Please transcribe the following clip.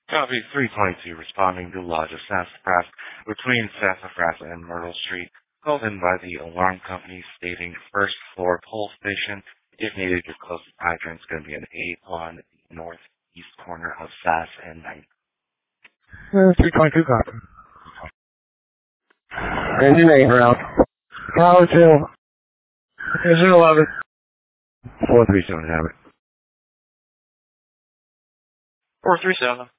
Copy 322 responding to lodge of sassafras between Sassafras and Myrtle Street, called in by the alarm company stating first floor pole station. If needed, your closest hydrant is going to be an 8 on the northeast corner of Sass and 9. 322 copy. Engine 8 route. Power 2. Engine 11. 437 have it. 437.